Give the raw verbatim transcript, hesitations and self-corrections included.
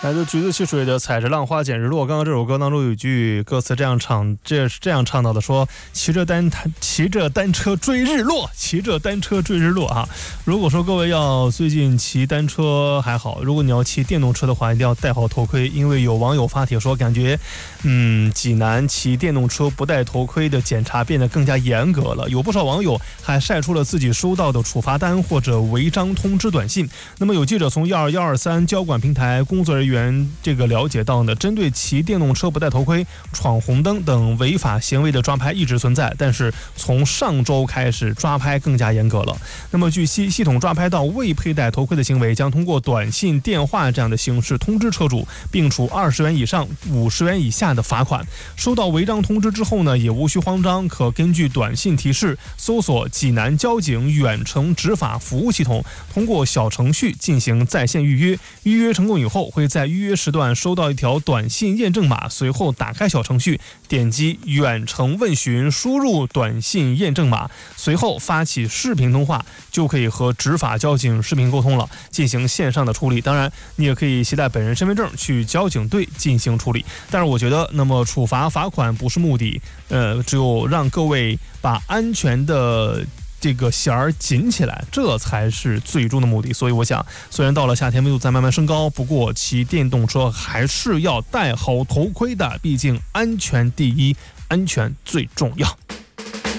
来自橘子汽水的踩着浪花捡日落。刚刚这首歌当中有一句歌词这样唱，这是这样唱到的，说骑着单骑着单车追日落，骑着单车追日落啊。如果说各位要最近骑单车还好，如果你要骑电动车的话，一定要戴好头盔，因为有网友发帖说，感觉嗯济南骑电动车不戴头盔的检查变得更加严格了。有不少网友还晒出了自己收到的处罚单或者违章通知短信。那么有记者从一二一二三交管平台工作人员这个了解到呢，针对骑电动车不戴头盔、闯红灯等违法行为的抓拍一直存在，但是从上周开始抓拍更加严格了。那么据悉，系统抓拍到未佩戴头盔的行为，将通过短信、电话这样的形式通知车主，并处二十元以上五十元以下的罚款。收到违章通知之后呢，也无需慌张，可根据短信提示搜索济南交警远程执法服务系统，通过小程序进行在线预约。预约成功以后，会在预约时段收到一条短信验证码，随后打开小程序，点击远程问询，输入短信验证码，随后发起视频通话，就可以和执法交警视频沟通了，进行线上的处理。当然，你也可以携带本人身份证去交警队进行处理。但是我觉得，那么处罚罚款不是目的，呃，只有让各位把安全的这个弦儿紧起来，这才是最终的目的。所以我想，虽然到了夏天温度在慢慢升高，不过骑电动车还是要戴好头盔的，毕竟安全第一，安全最重要。